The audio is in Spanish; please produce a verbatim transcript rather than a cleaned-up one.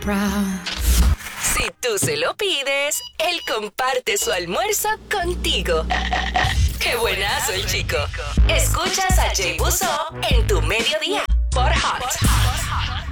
Si tú se lo pides, él comparte su almuerzo contigo. ¡Qué buenazo el chico! Escuchas a Jay Buzó en tu mediodía por Hot.